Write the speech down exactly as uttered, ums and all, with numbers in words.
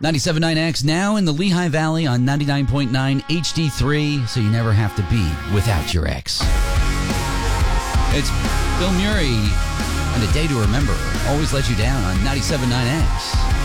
ninety-seven point nine X now in the Lehigh Valley on ninety-nine point nine H D three, so you never have to be without your ex. It's Bill Murray and A Day to Remember. Always Let You Down on ninety-seven point nine X.